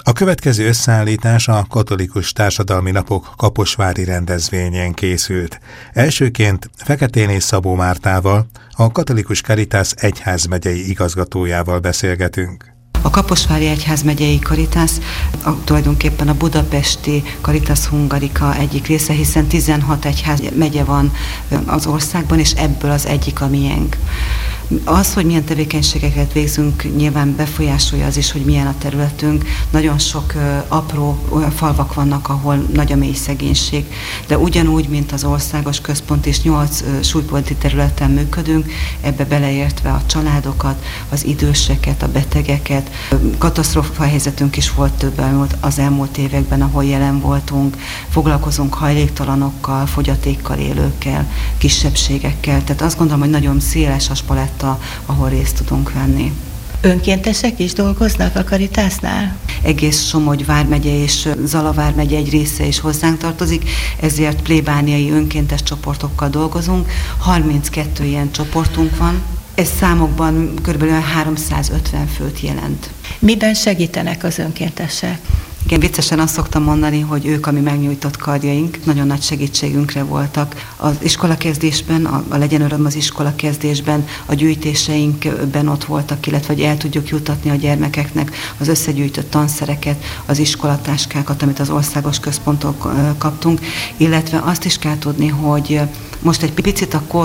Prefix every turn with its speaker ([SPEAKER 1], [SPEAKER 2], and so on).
[SPEAKER 1] A következő összeállítás a Katolikus Társadalmi Napok kaposvári rendezvényén készült. Elsőként Feketéné Szabó Mártával, a Katolikus Caritas egyházmegyei igazgatójával beszélgetünk.
[SPEAKER 2] A Kaposvári Egyházmegyei Caritas tulajdonképpen a budapesti Caritas Hungarica egyik része, hiszen 16 egyházmegye van az országban, és ebből az egyik a miénk. Az, hogy milyen tevékenységeket végzünk, nyilván befolyásolja az is, hogy milyen a területünk. Nagyon sok apró falvak vannak, ahol nagy a mély szegénység, de ugyanúgy, mint az országos központ is 8 súlyponti területen működünk, ebbe beleértve a családokat, az időseket, a betegeket. Katasztrófa helyzetünk is volt több az elmúlt években, ahol jelen voltunk. Foglalkozunk hajléktalanokkal, fogyatékkal élőkkel, kisebbségekkel. Tehát azt gondolom, hogy nagyon széles a paletta, ahol részt tudunk venni.
[SPEAKER 3] Önkéntesek is dolgoznak a Caritasnál?
[SPEAKER 2] Egész Somogy vármegye és Zala vármegye egy része is hozzánk tartozik, ezért plébániai önkéntes csoportokkal dolgozunk. 32 ilyen csoportunk van. Ez számokban kb. 350 főt jelent.
[SPEAKER 3] Miben segítenek az önkéntesek?
[SPEAKER 2] Igen, viccesen azt szoktam mondani, hogy ők a mi megnyújtott kardjaink, nagyon nagy segítségünkre voltak. Az iskolakezdésben, a Legyen Öröm az iskolakezdésben, a gyűjtéseinkben ott voltak, illetve hogy el tudjuk jutatni a gyermekeknek az összegyűjtött tanszereket, az iskolatáskákat, amit az országos központtól kaptunk, illetve azt is kell tudni, hogy most egy picit a